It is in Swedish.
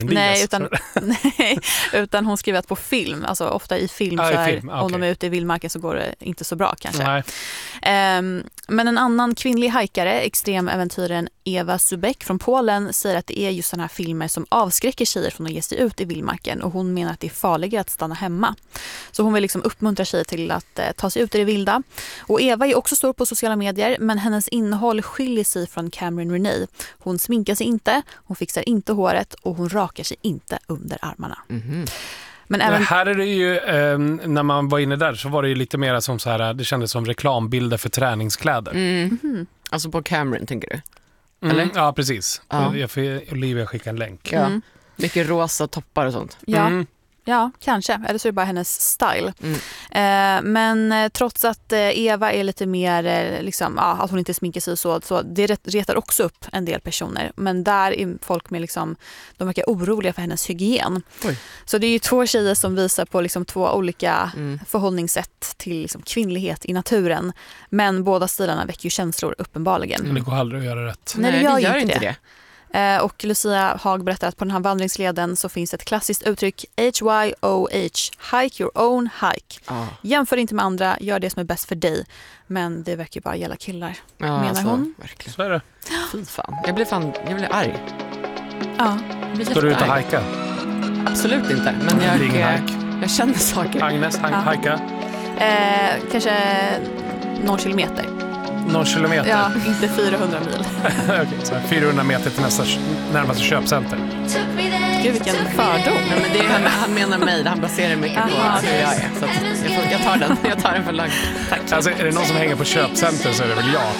Nej, utan hon skriver att på film, alltså ofta i film så om de är ute i vildmarken så går det inte så bra kanske. Nej. Men en annan kvinnlig hajkare, extremäventyren Eva Subek från Polen, säger att det är just sådana här filmer som avskräcker tjejer från att ge sig ut i vildmarken, och hon menar att det är farligare att stanna hemma. Så hon vill liksom uppmuntra tjejer till att ta sig ut i det vilda. Och Eva är också stor på sociala medier, men hennes innehåll skiljer sig från Cameron Renee. Hon sminkar sig inte, hon fixar inte håret och hon rakar sig inte under armarna. Mm-hmm. Men även... Här är det ju, när man var inne där så var det ju lite mer som så här, det kändes som reklambilder för träningskläder. Mm. Alltså på Cameron tänker du? Eller? Ja, precis. Jag får Olivia skicka en länk. Ja. Mycket rosa toppar och sånt. Ja, kanske. Eller så är det bara hennes style. Men trots att Eva är lite mer liksom, att hon inte sminkar sig så det retar också upp en del personer. Men där är folk med liksom, de verkar oroliga för hennes hygien. Oj. Så det är ju två tjejer som visar på liksom två olika förhållningssätt till liksom kvinnlighet i naturen. Men båda stilarna väcker ju känslor uppenbarligen. Men det går aldrig att göra rätt. Nej, det gör inte det. Och Lucia Haag berättar att på den här vandringsleden så finns ett klassiskt uttryck HYOH, hike your own hike. Jämför inte med andra, gör det som är bäst för dig. Men det verkar ju bara gälla killar, menar alltså, hon. Verkligen. Så är det. Fy fan. Jag blir arg. Ja. Ska du ut och hajka? Absolut inte, men jag känner saker. Agnes, hajka? Kanske någon kilometer. Någon kilometer? Ja, inte 400 mil. Okej, så 400 meter till närmaste köpcenter. Gud, vilken fördom. Nej, men det är, han menar mig, han baserar mycket på hur jag är. Så jag tar den för långt. Tack. Alltså, är det någon som hänger på köpcenter så är det väl jag.